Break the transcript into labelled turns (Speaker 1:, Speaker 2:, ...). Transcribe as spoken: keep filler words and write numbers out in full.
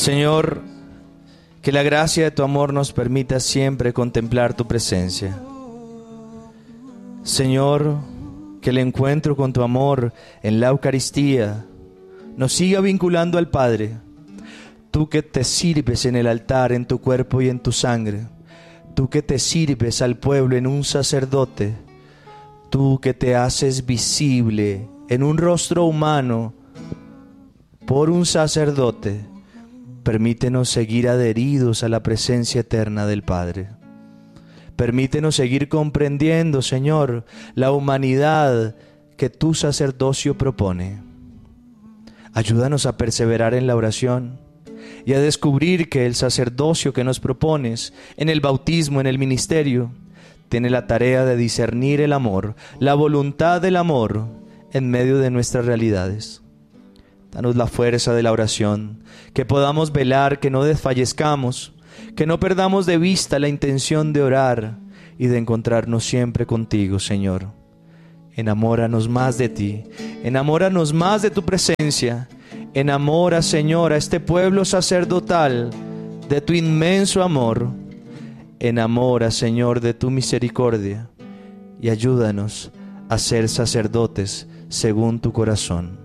Speaker 1: Señor, que la gracia de tu amor nos permita siempre contemplar tu presencia. Señor, que el encuentro con tu amor en la Eucaristía nos siga vinculando al Padre. Tú que te sirves en el altar, en tu cuerpo y en tu sangre. Tú que te sirves al pueblo en un sacerdote. Tú que te haces visible en un rostro humano por un sacerdote. Permítenos seguir adheridos a la presencia eterna del Padre. Permítenos seguir comprendiendo, Señor, la humanidad que tu sacerdocio propone. Ayúdanos a perseverar en la oración y a descubrir que el sacerdocio que nos propones en el bautismo, en el ministerio, tiene la tarea de discernir el amor, la voluntad del amor en medio de nuestras realidades. Danos la fuerza de la oración, que podamos velar, que no desfallezcamos, que no perdamos de vista la intención de orar y de encontrarnos siempre contigo, Señor. Enamóranos más de ti, enamóranos más de tu presencia, enamora, Señor, a este pueblo sacerdotal de tu inmenso amor. Enamora, Señor, de tu misericordia y ayúdanos a ser sacerdotes según tu corazón.